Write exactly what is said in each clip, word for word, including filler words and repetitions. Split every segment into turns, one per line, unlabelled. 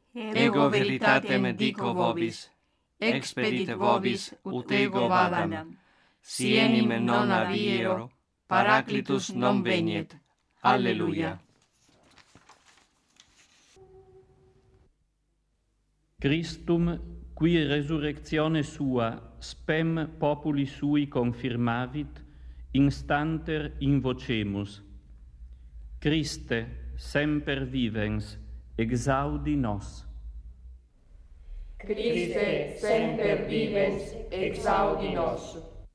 ego veritatem dico vobis, expedit vobis ut ego vadam, si enim non aviero, Paraclitus non veniet. Alleluia.
Christum, qui resurrectione sua spem populi sui confirmavit, instanter invocemus. Christe, semper vivens, exaudi nos.
Christe, semper vivens, exaudi nos.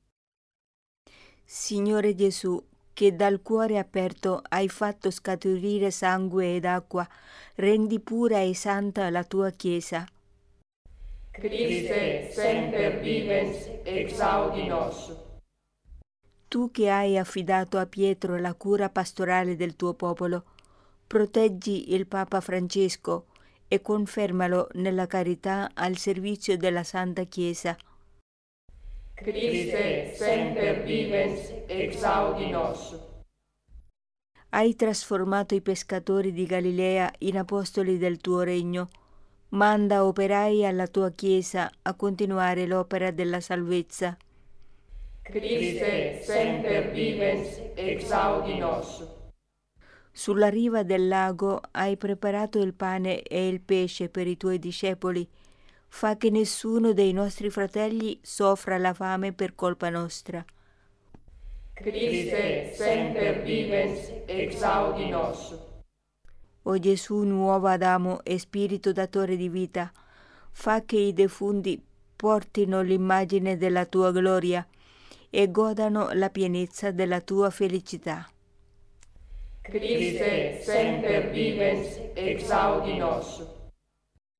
Signore Gesù, che dal cuore aperto hai fatto scaturire sangue ed acqua, rendi pura e santa la tua Chiesa.
Christe, semper vivens, exaudi nos.
Tu che hai affidato a Pietro la cura pastorale del tuo popolo, proteggi il Papa Francesco e confermalo nella carità al servizio della Santa Chiesa.
Christe, semper vivens, exaudi nos.
Hai trasformato i pescatori di Galilea in apostoli del tuo regno. Manda operai alla tua Chiesa a continuare l'opera della salvezza.
Christe, semper vivens, exaudi nos.
Sulla riva del lago hai preparato il pane e il pesce per i tuoi discepoli. Fa che nessuno dei nostri fratelli soffra la fame per colpa nostra.
Christe, semper vivens, exaudi nos.
O Gesù, nuovo Adamo e Spirito datore di vita, fa che i defunti portino l'immagine della tua gloria e godano la pienezza della tua felicità.
Christe, semper vivens, exaudi nos.